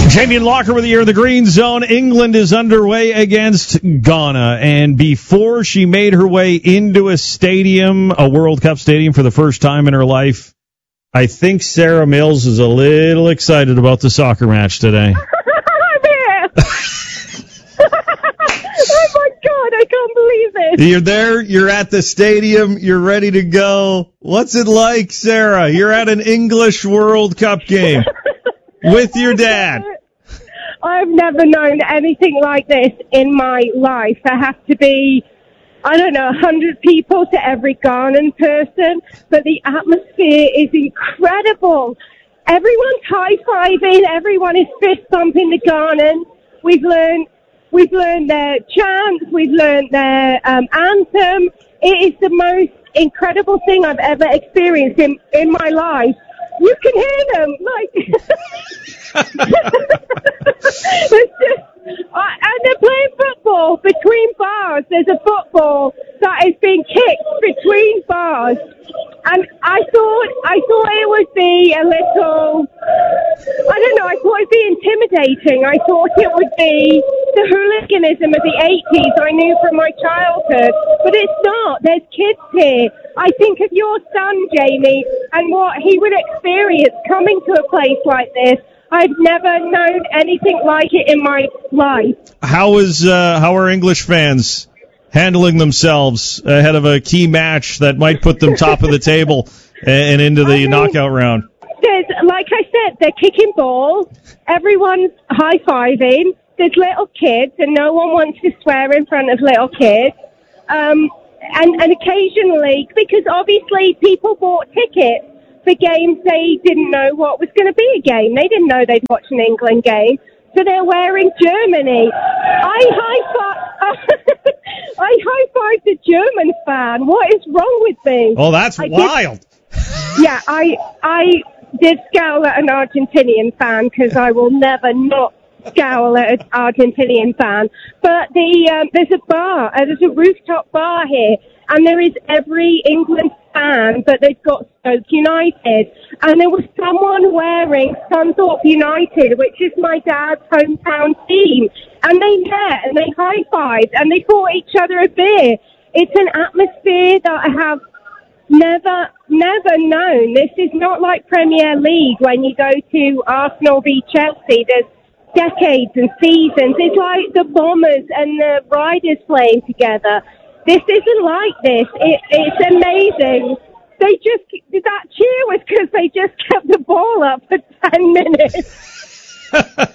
Jamie and Locker with you in the Green Zone. England is underway against Ghana, and before she made her way into a stadium, a World Cup stadium for the first time in her life, I think Sarah Mills is a little excited about the soccer match today. Oh my God, I can't believe it. You're there, you're at the stadium, you're ready to go. What's it like, Sarah? You're at an English World Cup game with your dad. I've never known anything like this in my life. There has to be, 100 people to every Ghanaian person, but the atmosphere is incredible. Everyone's high-fiving, everyone is fist-bumping the Ghanaians. We've learned their chants, we've learned their anthem. It is the most incredible thing I've ever experienced in my life. You can hear them, and they're playing football between bars. There's a football that is being kicked between bars, and I thought it would be a little, I thought it'd be intimidating. I thought it would be the hooliganism of the 80s I knew from my childhood, but it's not. There's kids here. I think of your son, Jamie, and what he would experience coming to a place like this. I've never known anything like it in my life. How are English fans handling themselves ahead of a key match that might put them top of the table and into the knockout round? Like I said, they're kicking balls. Everyone's high-fiving. There's little kids, and no one wants to swear in front of little kids. And occasionally, because obviously people bought tickets for games they didn't know what was going to be a game. They didn't know they'd watch an England game. So they're wearing Germany. I high-fived a German fan. What is wrong with me? Oh, that's wild. I did scowl at an Argentinian fan because I will never not scowl at an Argentinian fan. But there's a rooftop bar here, and there is every England fan, but they've got Stoke United. And there was someone wearing Scunthorpe United, which is my dad's hometown team. And they met and they high-fived and they bought each other a beer. It's an atmosphere that I have never known. This is not like Premier League when you go to Arsenal v Chelsea. There's decades and seasons. It's like the Bombers and the Riders playing together. This isn't like this. It's amazing. That cheer was because they just kept the ball up for 10 minutes.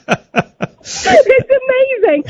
It's amazing.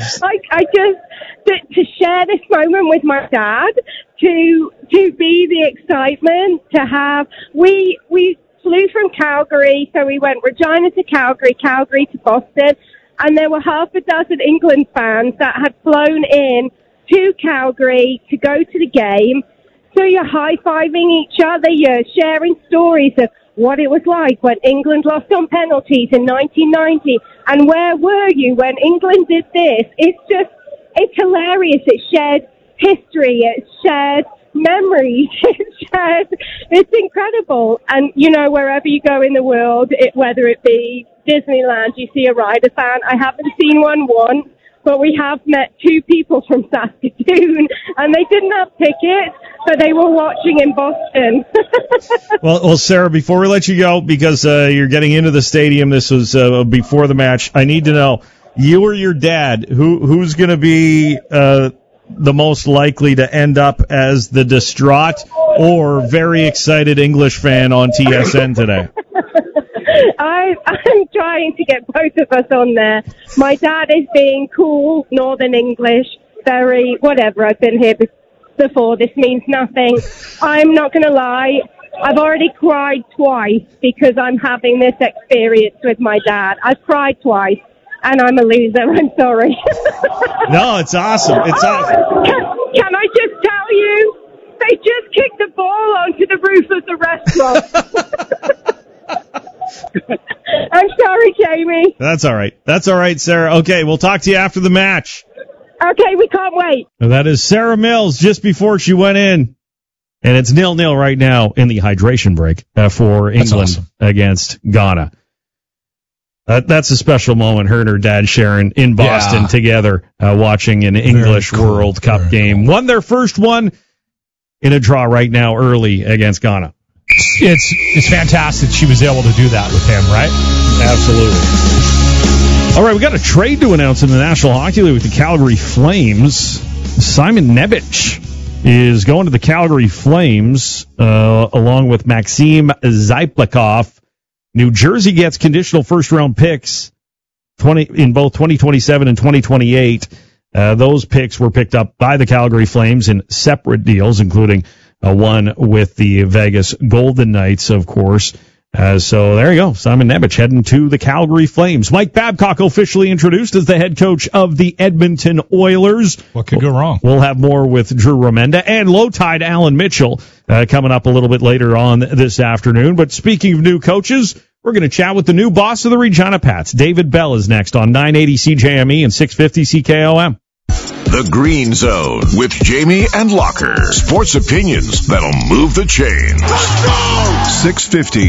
To share this moment with my dad, to be the excitement, to have, we flew from Calgary, so we went Regina to Calgary to Boston, and there were half a dozen England fans that had flown in to Calgary to go to the game. So you're high-fiving each other, you're sharing stories of what it was like when England lost on penalties in 1990, and where were you when England did this? It's hilarious. It's shared history, it's shared memories, it's incredible. And, wherever you go in the world, whether it be Disneyland, you see a Ryder fan. I haven't seen one once, but we have met two people from Saskatoon, and they didn't have tickets, but they were watching in Boston. Well, Sarah, before we let you go, because you're getting into the stadium, this was before the match, I need to know, you or your dad, who's going to be the most likely to end up as the distraught or very excited English fan on TSN today? I'm trying to get both of us on there. My dad is being cool, Northern English, very whatever. I've been here before. This means nothing. I'm not going to lie. I've already cried twice because I'm having this experience with my dad. I've cried twice, and I'm a loser. I'm sorry. No, it's awesome. It's awesome. Can I just tell you? They just kicked the ball onto the roof of the restaurant. I'm sorry, Jamie. That's all right. That's all right, Sarah. Okay, we'll talk to you after the match. Okay, we can't wait. That is Sarah Mills just before she went in. And it's 0-0 right now in the hydration break for England against Ghana. That's a special moment, her and her dad sharing in Boston together, watching an English World Cup game. Won their first one in a draw right now early against Ghana. It's fantastic she was able to do that with him, right? Absolutely. All right, we got a trade to announce in the National Hockey League with the Calgary Flames. Simon Nebich is going to the Calgary Flames along with Maxim Zyplikov. New Jersey gets conditional first-round picks in both 2027 and 2028. Those picks were picked up by the Calgary Flames in separate deals, including one with the Vegas Golden Knights, of course. So there you go. Simon Nebich heading to the Calgary Flames. Mike Babcock officially introduced as the head coach of the Edmonton Oilers. What could go wrong? We'll have more with Drew Remenda and Low Tide Alan Mitchell coming up a little bit later on this afternoon. But speaking of new coaches, we're going to chat with the new boss of the Regina Pats. David Bell is next on 980 CJME and 650 CKOM. The Green Zone with Jamie and Locker. Sports opinions that'll move the chains. Let's go! 650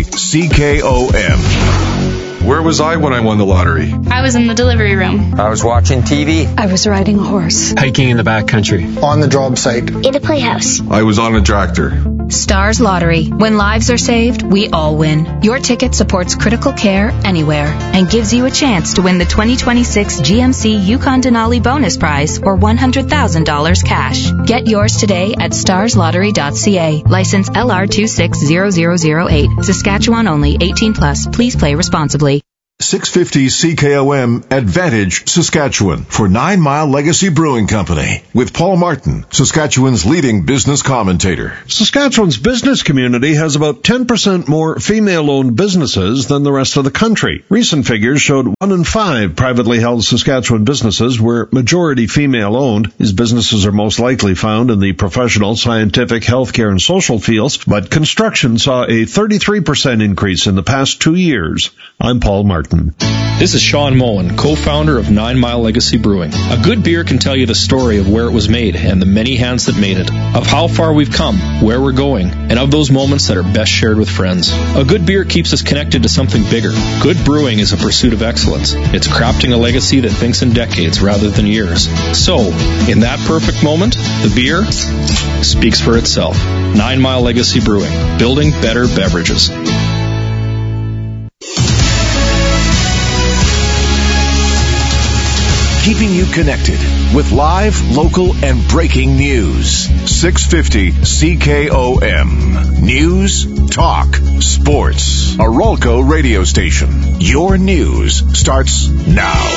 CKOM. Where was I when I won the lottery? I was in the delivery room. I was watching TV. I was riding a horse. Hiking in the backcountry. On the job site. In a playhouse. I was on a tractor. Stars Lottery. When lives are saved, we all win. Your ticket supports critical care anywhere and gives you a chance to win the 2026 GMC Yukon Denali bonus prize or $100,000 cash. Get yours today at starslottery.ca. License LR260008. Saskatchewan only. 18 plus. Please play responsibly. 650 CKOM Advantage Saskatchewan for 9 Mile Legacy Brewing Company with Paul Martin, Saskatchewan's leading business commentator. Saskatchewan's business community has about 10% more female-owned businesses than the rest of the country. Recent figures showed 1 in 5 privately held Saskatchewan businesses were majority female-owned. These businesses are most likely found in the professional, scientific, healthcare, and social fields, but construction saw a 33% increase in the past 2 years. I'm Paul Martin. This is Sean Moen, co-founder of 9 Mile Legacy Brewing. A good beer can tell you the story of where it was made and the many hands that made it, of how far we've come, where we're going, and of those moments that are best shared with friends. A good beer keeps us connected to something bigger. Good brewing is a pursuit of excellence. It's crafting a legacy that thinks in decades rather than years. So, in that perfect moment, the beer speaks for itself. 9 Mile Legacy Brewing, building better beverages. Keeping you connected with live, local, and breaking news. 650 CKOM. News, talk, sports. A Rolco radio station. Your news starts now.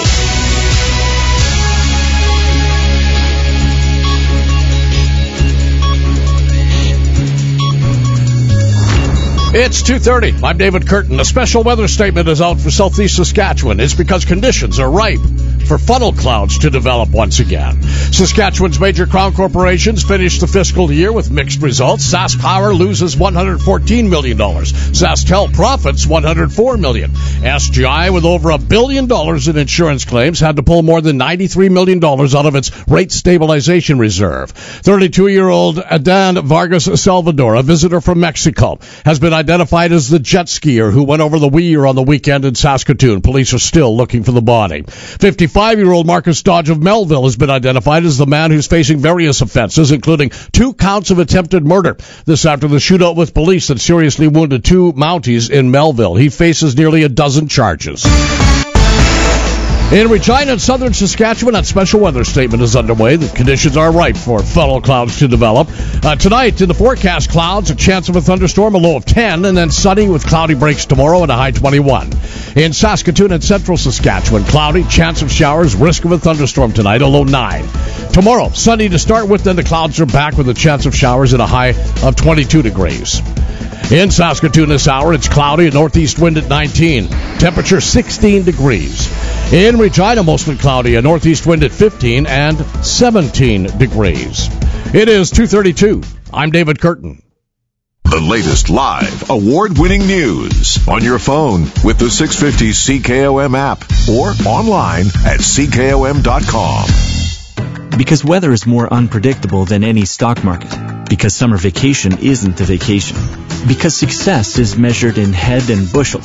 It's 2:30. I'm David Curtin. A special weather statement is out for southeast Saskatchewan. It's because conditions are ripe for funnel clouds to develop once again. Saskatchewan's major crown corporations finished the fiscal year with mixed results. SaskPower loses $114 million. SaskTel profits $104 million. SGI, with over $1 billion in insurance claims, had to pull more than $93 million out of its rate stabilization reserve. 32-year-old Adan Vargas Salvador, a visitor from Mexico, has been identified as the jet skier who went over the Weir on the weekend in Saskatoon. Police are still looking for the body. 55-year-old Marcus Dodge of Melville has been identified as the man who's facing various offenses, including 2 counts of attempted murder. This after the shootout with police that seriously wounded 2 Mounties in Melville. He faces nearly a dozen charges. In Regina and southern Saskatchewan, that special weather statement is underway. The conditions are ripe for funnel clouds to develop. Tonight, in the forecast, clouds, a chance of a thunderstorm, a low of 10, and then sunny with cloudy breaks tomorrow and a high 21. In Saskatoon and central Saskatchewan, cloudy, chance of showers, risk of a thunderstorm tonight, a low 9. Tomorrow, sunny to start with, then the clouds are back with a chance of showers and a high of 22 degrees. In Saskatoon this hour, it's cloudy, a northeast wind at 19. Temperature 16 degrees. In Regina, mostly cloudy, a northeast wind at 15 and 17 degrees. It is 2:32. I'm David Curtin. The latest live, award-winning news on your phone with the 650 CKOM app or online at CKOM.com. Because weather is more unpredictable than any stock market. Because summer vacation isn't a vacation. Because success is measured in head and bushels.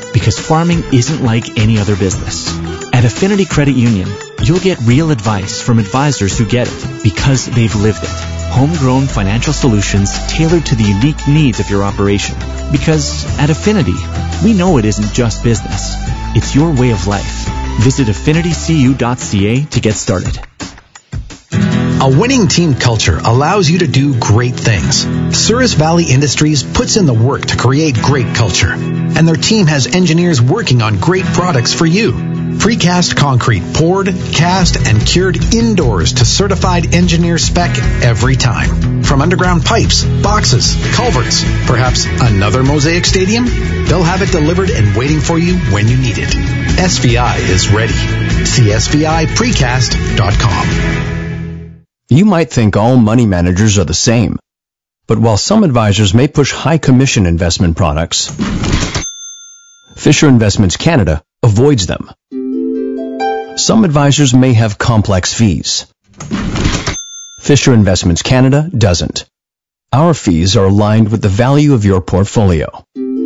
Because farming isn't like any other business. At Affinity Credit Union, you'll get real advice from advisors who get it because they've lived it. Homegrown financial solutions tailored to the unique needs of your operation. Because at Affinity, we know it isn't just business. It's your way of life. Visit affinitycu.ca to get started. A winning team culture allows you to do great things. Souris Valley Industries puts in the work to create great culture. And their team has engineers working on great products for you. Precast concrete poured, cast, and cured indoors to certified engineer spec every time. From underground pipes, boxes, culverts, perhaps another Mosaic Stadium? They'll have it delivered and waiting for you when you need it. SVI is ready. See SVIPrecast.com. You might think all money managers are the same. But while some advisors may push high commission investment products, Fisher Investments Canada avoids them. Some advisors may have complex fees. Fisher Investments Canada doesn't. Our fees are aligned with the value of your portfolio.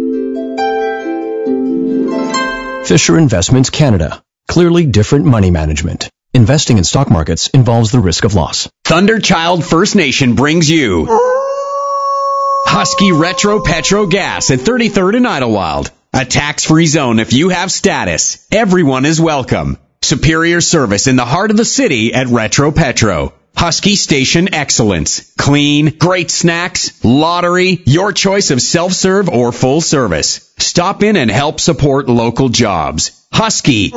Fisher Investments Canada. Clearly different money management. Investing in stock markets involves the risk of loss. Thunderchild First Nation brings you Husky Retro Petro Gas at 33rd and Idlewild. A tax-free zone if you have status. Everyone is welcome. Superior service in the heart of the city at Retro Petro. Husky Station Excellence. Clean, great snacks, lottery, your choice of self-serve or full service. Stop in and help support local jobs. Husky.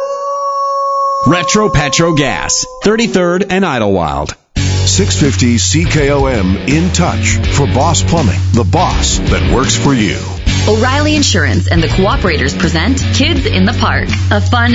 Retro Petro Gas, 33rd and Idlewild. 650 CKOM In Touch for Boss Plumbing, the boss that works for you. O'Reilly Insurance and the Cooperators present Kids in the Park, a fun